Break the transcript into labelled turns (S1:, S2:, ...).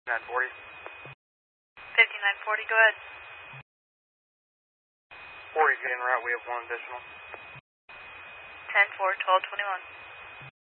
S1: 940.
S2: 5940, go ahead.
S1: 40's getting route, we have one additional.
S2: 10-4, 1221.